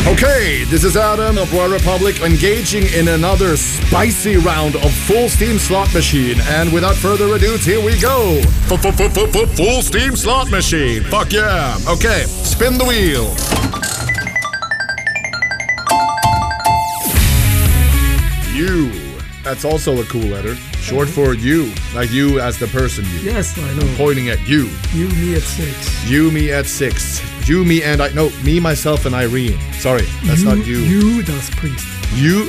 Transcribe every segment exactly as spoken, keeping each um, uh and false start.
Okay, this is Adam of Royal Republic engaging in another spicy round of Full Steam Slot Machine. And without further ado, here we go. Full Steam Slot Machine. Fuck yeah. Okay, spin the wheel. You. That's also a cool letter. Short for you. Like you as the person you. Yes, I know. Pointing at you. You, me at six. You, me at six. You, me, and I. No, me, myself, and Irene. Sorry, that's you, not you. You, das Priest. You.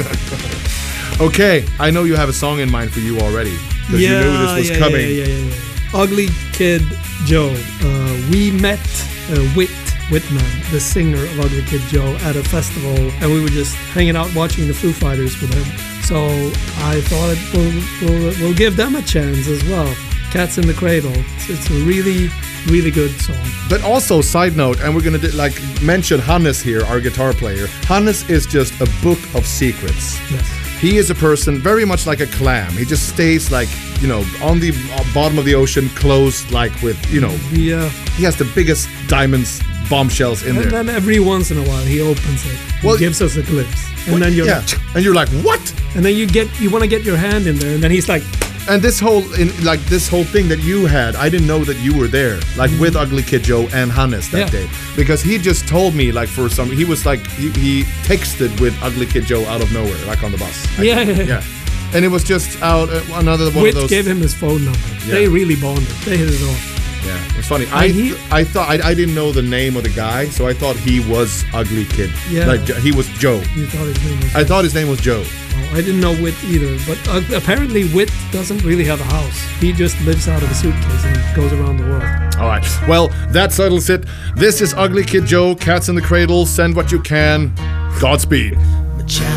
Okay, I know you have a song in mind for you already. Because Yeah, you knew this was yeah, coming. yeah, yeah, yeah, yeah. Ugly Kid Joe. Uh, we met uh, Whit Whitman, the singer of Ugly Kid Joe, at a festival, and we were just hanging out watching the Foo Fighters with him. So I thought we'll, we'll, we'll give them a chance as well. Cats in the Cradle. It's, it's a really, really good song. But also, side note, and we're gonna do, like mention Hannes here, our guitar player. Hannes is just a book of secrets. Yes. He is a person very much like a clam. He just stays like, you know, on the bottom of the ocean, closed like with, you know, Yeah. he has the biggest diamonds, bombshells in And there. then every once in a while he opens it. He Well, gives us a glimpse. And then you're yeah, and you're like, what? and then you get you want to get your hand in there, and then he's like, And this whole in like this whole thing that you had, I didn't know that you were there, like with Ugly Kid Joe and Hannes that Yeah. day, because he just told me like for some, he was like he, he texted with Ugly Kid Joe out of nowhere, like on the bus. I Yeah, think. yeah, yeah. And it was just out uh, another one Whit of those. gave him his phone number. Yeah. They really bonded. They hit it off. Yeah, it was funny. I he- th- I thought I, I didn't know the name of the guy, so I thought he was Ugly Kid. Yeah. Like Jo- he was Joe. You thought his name was. I thought his name was Joe. Well, I didn't know Whit either, but uh, apparently Whit doesn't really have a house. He just lives out of a suitcase and goes around the world. All right. Well, that settles it. This is Ugly Kid Joe, Cats in the Cradle. Send what you can. Godspeed.